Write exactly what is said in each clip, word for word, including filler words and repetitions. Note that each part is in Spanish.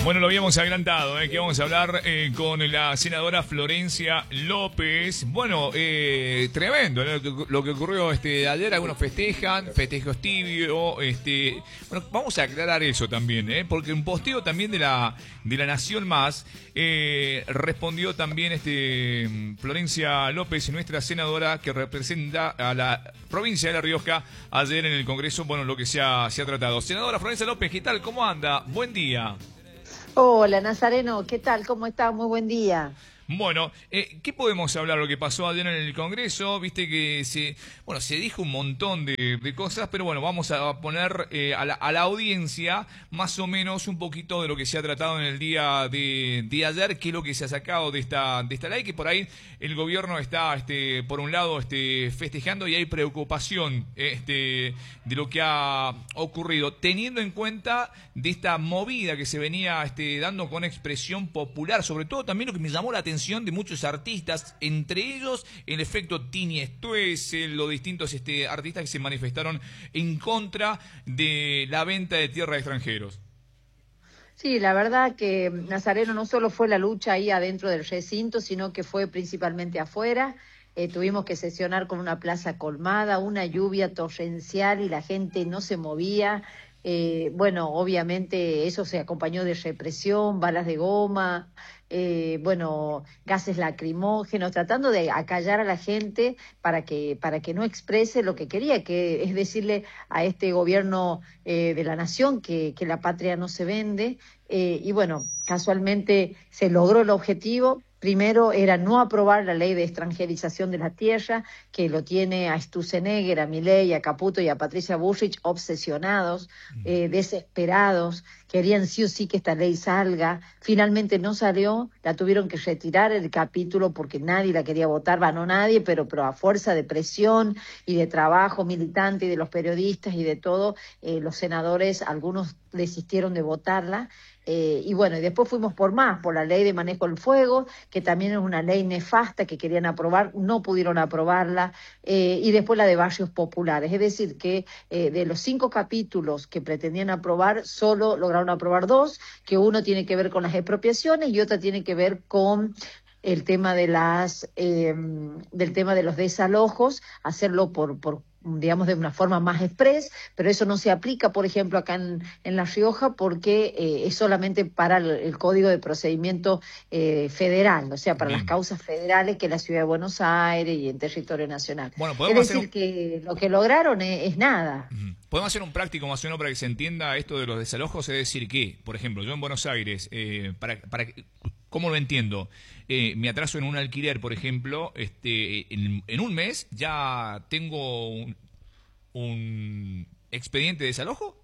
Bueno, lo habíamos adelantado, ¿eh? Que vamos a hablar eh, con la senadora Florencia López. Bueno, eh, tremendo, ¿no? lo, que, lo que ocurrió este, ayer. Algunos festejan, festejos tibios. Este, bueno, vamos a aclarar eso también, ¿eh? Porque un posteo también de la de la Nación Más eh, respondió también este Florencia López, nuestra senadora que representa a la provincia de La Rioja, ayer en el Congreso. Bueno, lo que se ha, se ha tratado. Senadora Florencia López, ¿qué tal? ¿Cómo anda? Buen día. Hola, Nazareno, ¿qué tal? ¿Cómo estás? Muy buen día. Bueno, eh, ¿qué podemos hablar de lo que pasó ayer en el Congreso? Viste que se, bueno, se dijo un montón de, de cosas, pero bueno, vamos a poner eh, a, la, a la audiencia más o menos un poquito de lo que se ha tratado en el día de, de ayer, qué es lo que se ha sacado de esta de esta ley, que por ahí el gobierno está, este, por un lado, este, festejando y hay preocupación este, de lo que ha ocurrido, teniendo en cuenta de esta movida que se venía este, dando con expresión popular, sobre todo también lo que me llamó la atención de muchos artistas, entre ellos el efecto Tini Stoessel, los distintos este, artistas que se manifestaron en contra de la venta de tierra a extranjeros. Sí, la verdad que Nazareno no solo fue la lucha ahí adentro del recinto, sino que fue principalmente afuera. Eh, tuvimos que sesionar con una plaza colmada, una lluvia torrencial y la gente no se movía. Eh, bueno, obviamente eso se acompañó de represión, balas de goma, eh, bueno, gases lacrimógenos, tratando de acallar a la gente para que para que no exprese lo que quería, que es decirle a este gobierno eh, de la nación que, que la patria no se vende. Eh, y bueno, casualmente se logró el objetivo. Primero era no aprobar la ley de extranjerización de la tierra, que lo tiene a Sturzenegger, a Milei, a Caputo y a Patricia Bullrich obsesionados, eh, desesperados, querían sí o sí que esta ley salga. Finalmente no salió, la tuvieron que retirar el capítulo porque nadie la quería votar, va, no nadie, pero, pero a fuerza de presión y de trabajo militante y de los periodistas y de todo, eh, los senadores, algunos desistieron de votarla. Eh, y bueno, y después fuimos por más, por la ley de manejo del fuego, que también es una ley nefasta que querían aprobar, no pudieron aprobarla, eh, y después la de barrios populares. Es decir, que eh, de los cinco capítulos que pretendían aprobar, solo lograron aprobar dos, que uno tiene que ver con las expropiaciones y otra tiene que ver con el tema de las eh, del tema de los desalojos, hacerlo por por digamos de una forma más express, pero eso no se aplica, por ejemplo, acá en, en La Rioja, porque eh, es solamente para el, el Código de Procedimiento eh, Federal, o sea, para Bien. las causas federales que es la Ciudad de Buenos Aires y en territorio nacional. Bueno, es podemos decir, hacer un... que lo que lograron es, es nada. Uh-huh. Podemos hacer un práctico más o menos para que se entienda esto de los desalojos, es decir, que, por ejemplo, yo en Buenos Aires, eh, para, para ¿cómo lo entiendo? Eh, me atraso en un alquiler, por ejemplo, este, en, en un mes ya tengo un, un expediente de desalojo.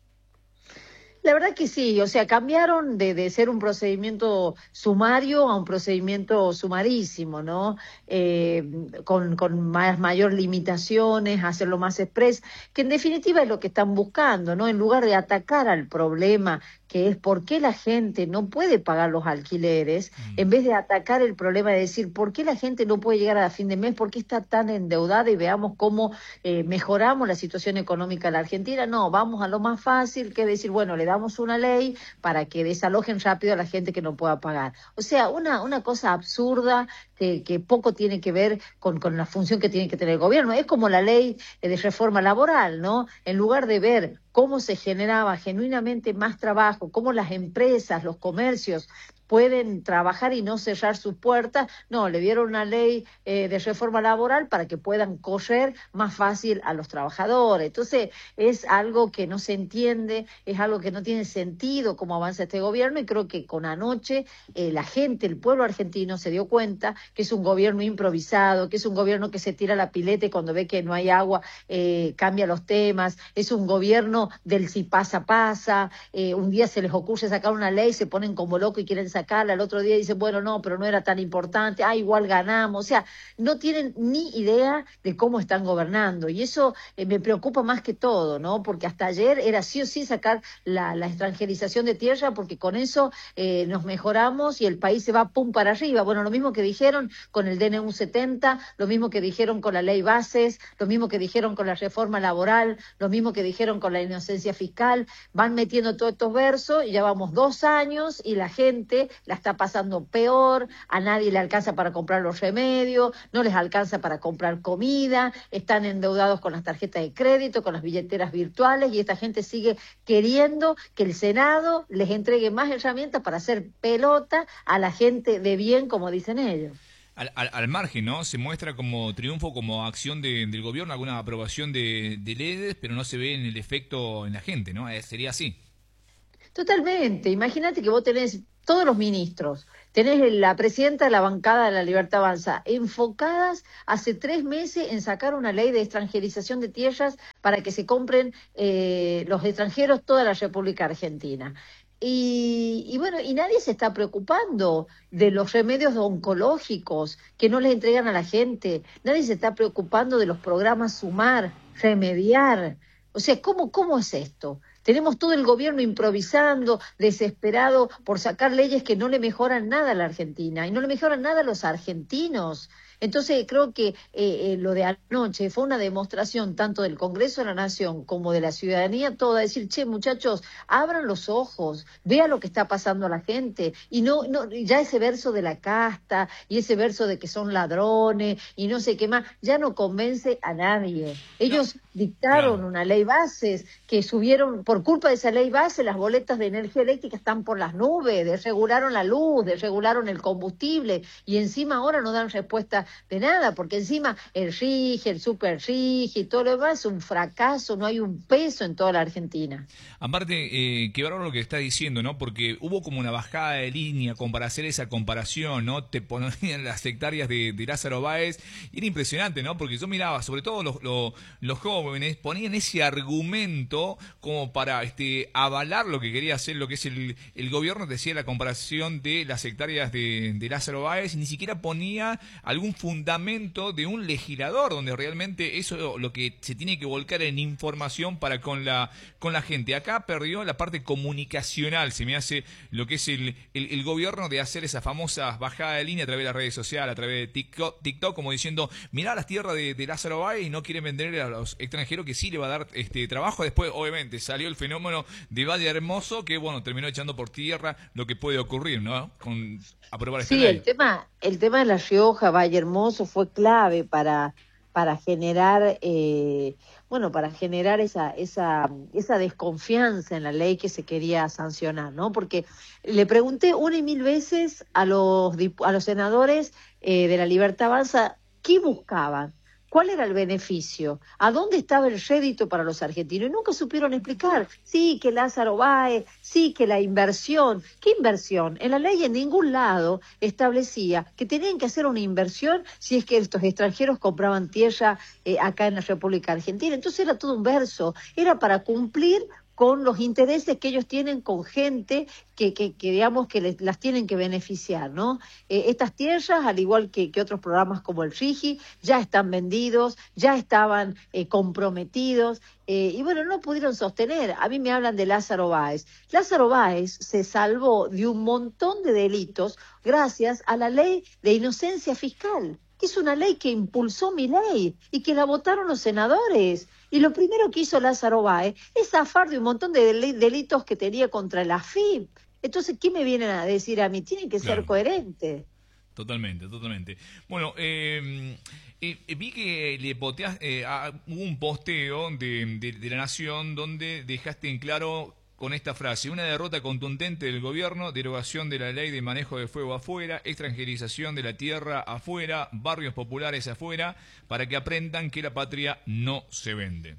La verdad que sí, o sea, cambiaron de, de ser un procedimiento sumario a un procedimiento sumarísimo, ¿no? Eh, con, con más, mayor limitaciones, hacerlo más express, que en definitiva es lo que están buscando, ¿no? En lugar de atacar al problema, que es por qué la gente no puede pagar los alquileres, mm. en vez de atacar el problema de decir por qué la gente no puede llegar a fin de mes, por qué está tan endeudada y veamos cómo eh, mejoramos la situación económica de la Argentina, no, vamos a lo más fácil, que es decir, bueno, le damos una ley para que desalojen rápido a la gente que no pueda pagar. O sea, una, una cosa absurda que, que poco tiene que ver con, con la función que tiene que tener el gobierno. Es como la ley de reforma laboral, ¿no? En lugar de ver cómo se generaba genuinamente más trabajo, cómo las empresas, los comercios pueden trabajar y no cerrar sus puertas, no, le dieron una ley eh, de reforma laboral para que puedan correr más fácil a los trabajadores. Entonces, es algo que no se entiende, es algo que no tiene sentido cómo avanza este gobierno, y creo que con anoche eh, la gente, el pueblo argentino se dio cuenta que es un gobierno improvisado, que es un gobierno que se tira la pileta y cuando ve que no hay agua eh, cambia los temas, es un gobierno del si pasa, pasa, eh, un día se les ocurre sacar una ley, se ponen como locos y quieren sacar sacarla, al otro día dicen, bueno, no, pero no era tan importante, ah, igual ganamos, o sea, no tienen ni idea de cómo están gobernando, y eso eh, me preocupa más que todo, ¿no? Porque hasta ayer era sí o sí sacar la, la extranjerización de tierra, porque con eso eh, nos mejoramos y el país se va pum para arriba. Bueno, lo mismo que dijeron con el D N U setenta, lo mismo que dijeron con la ley Bases, lo mismo que dijeron con la reforma laboral, lo mismo que dijeron con la inocencia fiscal, van metiendo todos estos versos y ya vamos dos años y la gente la está pasando peor, a nadie le alcanza para comprar los remedios, no les alcanza para comprar comida, están endeudados con las tarjetas de crédito, con las billeteras virtuales y esta gente sigue queriendo que el Senado les entregue más herramientas para hacer pelota a la gente de bien, como dicen ellos. Al, al, al margen, ¿no? Se muestra como triunfo, como acción de, del gobierno, alguna aprobación de, de leyes, pero no se ve en el efecto en la gente, ¿no? Eh, sería así. Totalmente. Imagínate que vos tenés todos los ministros, tenés la presidenta de la bancada de la Libertad Avanza, enfocadas hace tres meses en sacar una ley de extranjerización de tierras para que se compren eh, los extranjeros toda la República Argentina. Y, y bueno, y nadie se está preocupando de los remedios oncológicos que no les entregan a la gente. Nadie se está preocupando de los programas Sumar, Remediar. O sea, ¿cómo, cómo es esto? Tenemos todo el gobierno improvisando, desesperado por sacar leyes que no le mejoran nada a la Argentina y no le mejoran nada a los argentinos. Entonces creo que eh, eh, lo de anoche fue una demostración tanto del Congreso de la Nación como de la ciudadanía toda, decir, che, muchachos, abran los ojos, vean lo que está pasando a la gente, y no, no ya ese verso de la casta, y ese verso de que son ladrones, y no sé qué más, ya no convence a nadie. Ellos no, dictaron claro. una ley bases, que subieron, por culpa de esa ley base, las boletas de energía eléctrica están por las nubes, desregularon la luz, desregularon el combustible, y encima ahora no dan respuesta de nada, porque encima el R I G, el Super R I G y todo lo demás es un fracaso, no hay un peso en toda la Argentina. Aparte, eh, qué bárbaro lo que está diciendo, ¿no? Porque hubo como una bajada de línea como para hacer esa comparación, ¿no? Te ponían las hectáreas de, de Lázaro Báez y era impresionante, ¿no? Porque yo miraba, sobre todo los, los, los jóvenes, ponían ese argumento como para este avalar lo que quería hacer, lo que es el, el gobierno, decía la comparación de las hectáreas de, de Lázaro Báez, y ni siquiera ponía algún fundamento de un legislador, donde realmente eso lo que se tiene que volcar en información para con la con la gente. Acá perdió la parte comunicacional, se me hace lo que es el, el, el gobierno de hacer esas famosas bajadas de línea a través de las redes sociales, a través de TikTok, TikTok como diciendo, mirá las tierras de, de Lázaro Báez y no quieren vender a los extranjeros, que sí le va a dar este trabajo. Después, obviamente, salió el fenómeno de Valle Hermoso, que bueno, terminó echando por tierra lo que puede ocurrir, ¿no? Con aprobar esta sí, ley. el tema, el tema de La Rioja, Valle Hermoso fue clave para, para generar, eh, bueno, para generar esa, esa, esa desconfianza en la ley que se quería sancionar, ¿no? Porque le pregunté una y mil veces a los, a los senadores eh, de la Libertad Avanza, ¿qué buscaban? ¿Cuál era el beneficio? ¿A dónde estaba el rédito para los argentinos? Y nunca supieron explicar. Sí, que Lázaro Báez, sí, que la inversión. ¿Qué inversión? En la ley en ningún lado establecía que tenían que hacer una inversión si es que estos extranjeros compraban tierra eh, acá en la República Argentina. Entonces era todo un verso. Era para cumplir con los intereses que ellos tienen con gente que, que, que digamos, que les, las tienen que beneficiar, ¿no? Eh, estas tierras, al igual que, que otros programas como el R I G I, ya están vendidos, ya estaban eh, comprometidos, eh, y bueno, no pudieron sostener. A mí me hablan de Lázaro Báez. Lázaro Báez se salvó de un montón de delitos gracias a la ley de inocencia fiscal, que es una ley que impulsó Milei y que la votaron los senadores. Y lo primero que hizo Lázaro Báez es zafar de un montón de delitos que tenía contra la A F I P. Entonces, ¿qué me vienen a decir a mí? Tienen que ser claro. coherentes. Totalmente, totalmente. Bueno, eh, eh, vi que le poteas, eh, a, hubo un posteo de, de, de La Nación donde dejaste en claro con esta frase: una derrota contundente del gobierno, derogación de la ley de manejo de fuego afuera, extranjerización de la tierra afuera, barrios populares afuera, para que aprendan que la patria no se vende.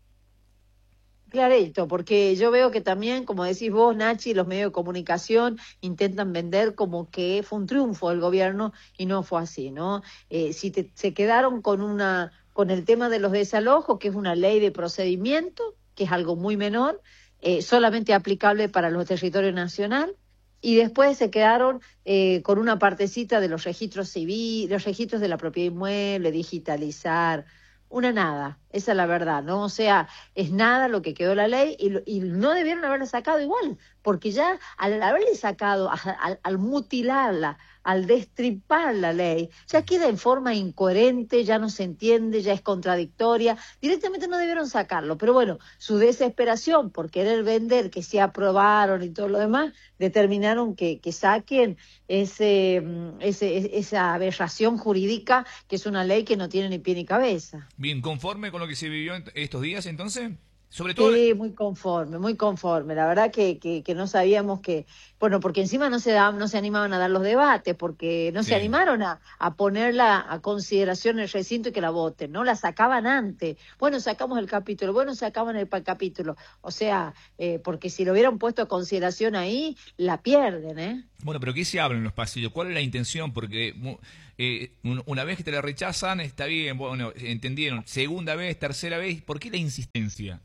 Clarito, porque yo veo que también, como decís vos, Nachi, los medios de comunicación intentan vender como que fue un triunfo del gobierno y no fue así, ¿no? Eh, si te, se quedaron con una con el tema de los desalojos, que es una ley de procedimiento, que es algo muy menor, Eh, solamente aplicable para los territorios nacional, y después se quedaron eh, con una partecita de los registros civiles, los registros de la propiedad inmueble, digitalizar, una nada, Esa es la verdad, ¿no? O sea, es nada lo que quedó la ley y, lo- y no debieron haberla sacado igual, porque ya al haberle sacado, a- al, al mutilarla, al destripar la ley, ya queda en forma incoherente, ya no se entiende, ya es contradictoria. Directamente no debieron sacarlo, pero bueno, su desesperación por querer vender, que sí aprobaron y todo lo demás, determinaron que, que saquen ese, mm, ese, esa aberración jurídica que es una ley que no tiene ni pie ni cabeza. Bien, conforme con lo que se vivió en- estos días, entonces, sobre todo, Sí, muy conforme, muy conforme. La verdad que, que, que no sabíamos que, bueno, porque encima no se daban, no se animaban a dar los debates, porque no se sí. animaron a, a ponerla a consideración en el recinto y que la voten, ¿no? La sacaban antes. Bueno, sacamos el capítulo, bueno, sacaban el pa- capítulo. O sea, eh, porque si lo hubieran puesto a consideración ahí, la pierden, ¿eh? Bueno, pero ¿qué se habla en los pasillos? ¿Cuál es la intención? Porque mu- eh, un- una vez que te la rechazan, está bien, bueno, entendieron. Segunda vez, tercera vez, ¿por qué la insistencia?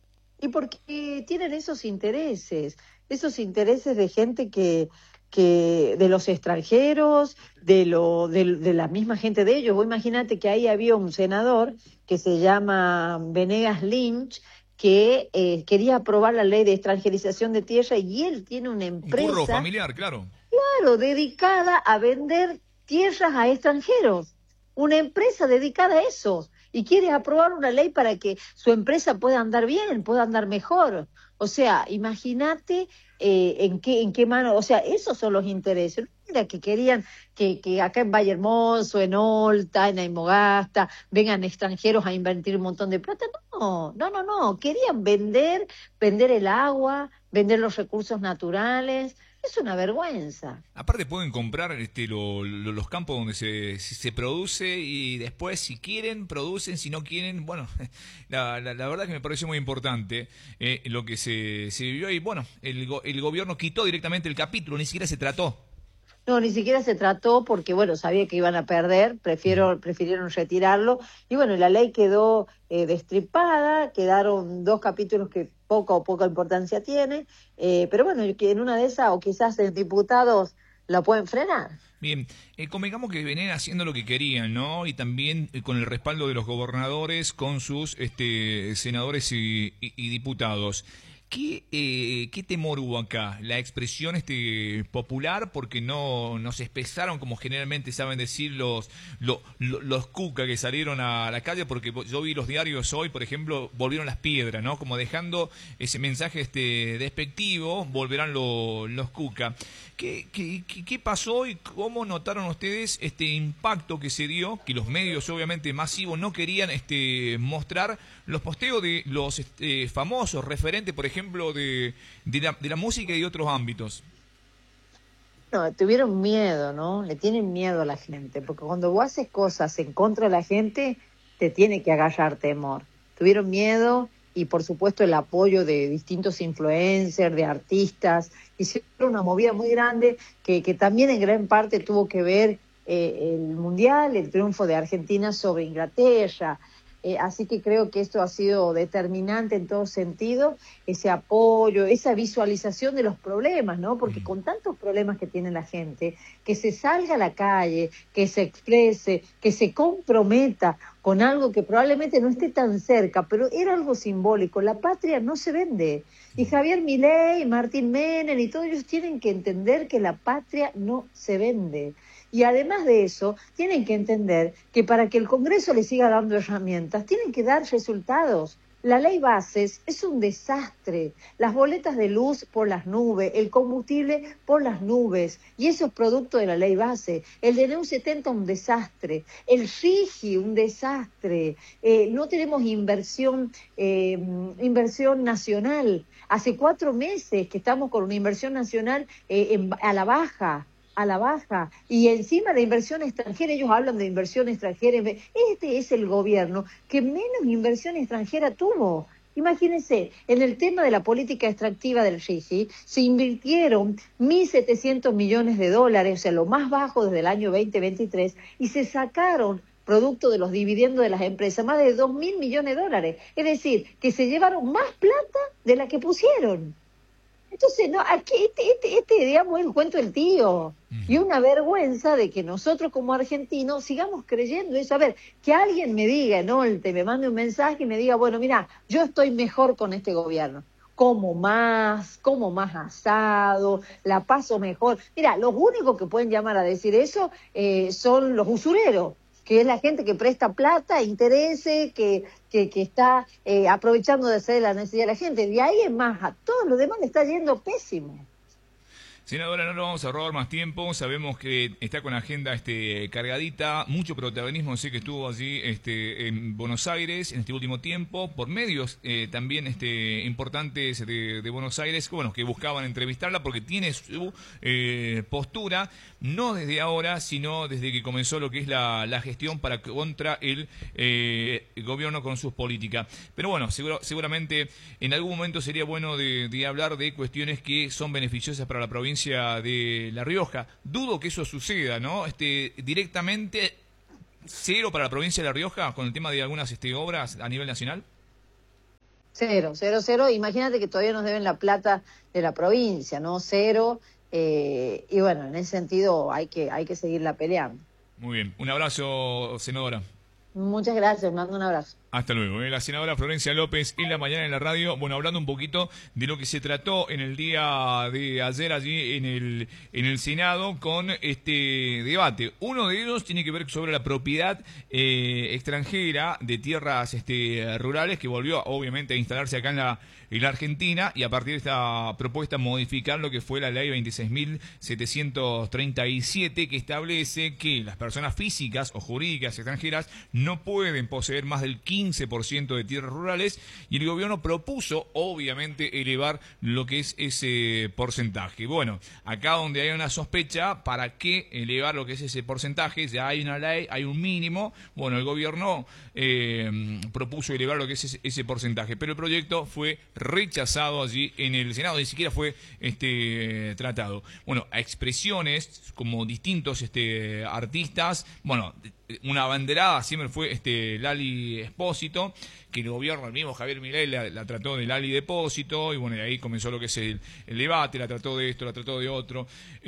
Y porque tienen esos intereses, esos intereses de gente que, que de los extranjeros, de lo, de, de la misma gente de ellos. Vos imagínate que ahí había un senador que se llama Venegas Lynch, que eh, quería aprobar la ley de extranjerización de tierra y él tiene una Un curro empresa, familiar, claro. claro, dedicada a vender tierras a extranjeros, una empresa dedicada a eso, y quiere aprobar una ley para que su empresa pueda andar bien, pueda andar mejor. O sea, imagínate eh, en qué, en qué mano, o sea, esos son los intereses. No era que querían que, que acá en Valle Hermoso, en Olta, en Aymogasta, vengan extranjeros a invertir un montón de plata. No, no, no, no. Querían vender, vender el agua, vender los recursos naturales. Es una vergüenza. Aparte pueden comprar este, lo- lo- los campos donde se, se se produce y después si quieren producen, si no quieren, bueno, la, la, la verdad que me pareció muy importante eh, lo que se, se vivió y bueno, el, go- el gobierno quitó directamente el capítulo, ni siquiera se trató. No, ni siquiera se trató porque, bueno, sabía que iban a perder, prefiero, prefirieron retirarlo. Y bueno, la ley quedó eh, destripada, quedaron dos capítulos que poca o poca importancia tiene, eh, pero bueno, que en una de esas, o quizás en diputados, la pueden frenar. Bien, eh, convengamos que venían haciendo lo que querían, ¿no? Y también eh, con el respaldo de los gobernadores, con sus este, senadores y, y- y diputados. ¿Qué, eh, ¿Qué temor hubo acá? ¿La expresión este, popular? Porque no, no se expresaron como generalmente saben decir los, lo- lo- los cuca que salieron a la calle, porque yo vi los diarios hoy, por ejemplo, volvieron las piedras, ¿no? Como dejando ese mensaje este, despectivo, volverán lo- los cuca. ¿Qué, qué, qué- qué pasó y cómo notaron ustedes este impacto que se dio, que los medios obviamente masivos no querían este, mostrar los posteos de los este, famosos referentes, por ejemplo, de, de, la, de la música y de otros ámbitos? No, tuvieron miedo, ¿no? Le tienen miedo a la gente, porque cuando vos haces cosas en contra de la gente, te tiene que agarrar temor. Tuvieron miedo y, por supuesto, el apoyo de distintos influencers, de artistas. Hicieron una movida muy grande que, que también en gran parte tuvo que ver eh, el Mundial, el triunfo de Argentina sobre Inglaterra. Eh, así que creo que esto ha sido determinante en todo sentido, ese apoyo, esa visualización de los problemas, ¿no? Porque con tantos problemas que tiene la gente, que se salga a la calle, que se exprese, que se comprometa con algo que probablemente no esté tan cerca, pero era algo simbólico. La patria no se vende. Y Javier Milei, Martín Menem y todos ellos tienen que entender que la patria no se vende. Y además de eso, tienen que entender que para que el Congreso les siga dando herramientas, tienen que dar resultados. La ley bases es un desastre. Las boletas de luz por las nubes, el combustible por las nubes. Y eso es producto de la ley base. El D N U setenta un desastre. El RIGI un desastre. Eh, no tenemos inversión, eh, inversión nacional. Hace cuatro meses que estamos con una inversión nacional eh, en, a la baja. a la baja, y encima de inversión extranjera, ellos hablan de inversión extranjera, este es el gobierno que menos inversión extranjera tuvo. Imagínense, en el tema de la política extractiva del RIGI, se invirtieron mil setecientos millones de dólares, o sea, lo más bajo desde el año veinte veintitrés, y se sacaron, producto de los dividendos de las empresas, más de dos mil millones de dólares. Es decir, que se llevaron más plata de la que pusieron. Entonces, no, aquí este, este, este, digamos, es el cuento del tío. Y una vergüenza de que nosotros como argentinos sigamos creyendo eso. A ver, que alguien me diga, ¿no? Te me mande un mensaje y me diga, bueno, mira, yo estoy mejor con este gobierno. Como más, como más asado, la paso mejor. Mira, los únicos que pueden llamar a decir eso eh, son los usureros, que es la gente que presta plata, intereses, que, que, que está eh, aprovechando de hacer la necesidad de la gente. De ahí en más, a todos los demás le está yendo pésimo. Senadora, no lo vamos a robar más tiempo, sabemos que está con la agenda este, cargadita, mucho protagonismo, sé que estuvo allí este, en Buenos Aires en este último tiempo, por medios eh, también este, importantes de, de Buenos Aires, bueno, que buscaban entrevistarla porque tiene su eh, postura, no desde ahora, sino desde que comenzó lo que es la, la gestión para contra el, eh, el gobierno con sus políticas. Pero bueno, seguro, seguramente en algún momento sería bueno de, de hablar de cuestiones que son beneficiosas para la provincia de La Rioja. Dudo que eso suceda, ¿no? Este, directamente cero para la provincia de La Rioja con el tema de algunas este, obras a nivel nacional. Cero, cero, cero. Imagínate que todavía nos deben la plata de la provincia, ¿no? Cero. Eh, y bueno, en ese sentido hay que, hay que seguirla peleando. Muy bien. Un abrazo, senadora. Muchas gracias, mando un abrazo. Hasta luego. ¿eh? La senadora Florencia López en la mañana en la radio, bueno, hablando un poquito de lo que se trató en el día de ayer allí en el en el Senado con este debate. Uno de ellos tiene que ver sobre la propiedad eh, extranjera de tierras este, rurales que volvió obviamente a instalarse acá en la, en la Argentina y a partir de esta propuesta modificar lo que fue la ley veintiséis mil setecientos treinta y siete que establece que las personas físicas o jurídicas extranjeras no pueden poseer más del quince por ciento de tierras rurales y el gobierno propuso obviamente elevar lo que es ese porcentaje. Bueno, acá donde hay una sospecha, ¿para qué elevar lo que es ese porcentaje? Ya hay una ley, hay un mínimo. Bueno, el gobierno eh, propuso elevar lo que es ese, ese porcentaje, pero el proyecto fue rechazado allí en el Senado, ni siquiera fue este tratado. Bueno, a expresiones como distintos este artistas, bueno, una abanderada siempre fue este Lali Espósito, que el gobierno, el mismo Javier Milei la, la trató de Lali Depósito, y bueno, y ahí comenzó lo que es el, el debate, la trató de esto, la trató de otro,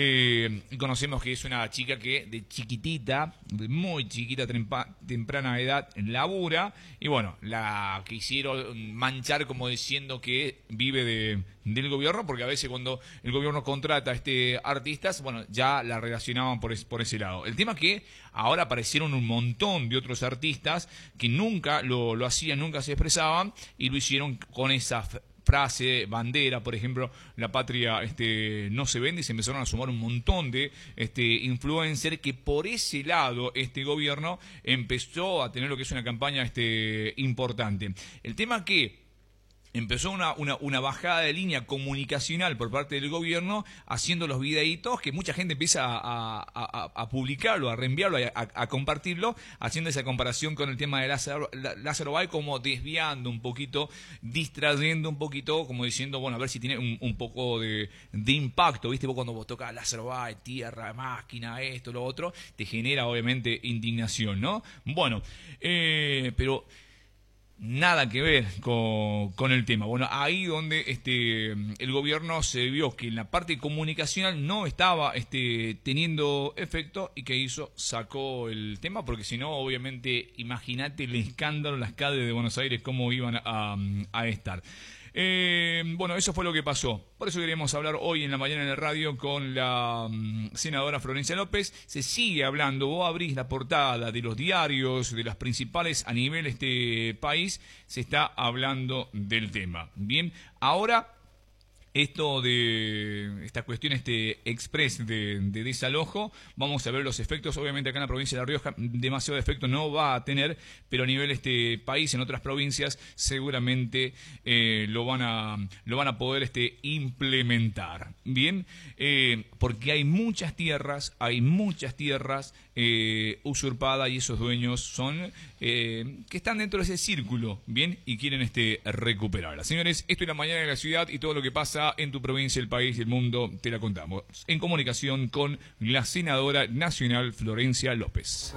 eh, y conocemos que es una chica que de chiquitita, de muy chiquita, trempa, temprana edad, labura, y bueno, la quisieron manchar como diciendo que vive de, del gobierno, porque a veces cuando el gobierno contrata a este artistas, bueno, ya la relacionaban por, es, por ese lado. El tema que ahora aparecieron un montón de otros artistas que nunca lo, lo hacían, nunca se expresaban y lo hicieron con esa frase, bandera, por ejemplo, la patria este, no se vende, y se empezaron a sumar un montón de este, influencers que por ese lado este gobierno empezó a tener lo que es una campaña este, importante. El tema que empezó una, una, una bajada de línea comunicacional por parte del gobierno, haciendo los videitos que mucha gente empieza a, a, a, a publicarlo, a reenviarlo, a, a, a compartirlo, haciendo esa comparación con el tema de Lázaro, Lázaro Báez, como desviando un poquito, distrayendo un poquito, como diciendo, bueno, a ver si tiene un, un poco de, de impacto, ¿viste? Vos cuando vos tocas Lázaro Báez, tierra, máquina, esto, lo otro, te genera obviamente indignación, ¿no? Bueno, eh, pero nada que ver con, con el tema. Bueno, ahí donde este el gobierno se vio que en la parte comunicacional no estaba este teniendo efecto, y que hizo, sacó el tema, porque si no, obviamente, imagínate el escándalo en las calles de Buenos Aires, cómo iban a, a estar. Eh, bueno, eso fue lo que pasó. Por eso queríamos hablar hoy en la mañana en la radio con la um, senadora Florencia López. Se sigue hablando, vos abrís la portada de los diarios, de las principales a nivel este país, se está hablando del tema. Bien, ahora esto de esta cuestión este express de, de desalojo, vamos a ver los efectos. Obviamente acá en la provincia de La Rioja demasiado efecto no va a tener, pero a nivel este país, en otras provincias seguramente eh, lo van a lo van a poder este implementar. Bien, eh, porque hay muchas tierras, hay muchas tierras eh, usurpadas, y esos dueños son eh, que están dentro de ese círculo, bien, y quieren este recuperarla. Señores, esto es La Mañana de la Ciudad, y todo lo que pasa en tu provincia, el país y el mundo te la contamos en comunicación con la senadora nacional Florencia López.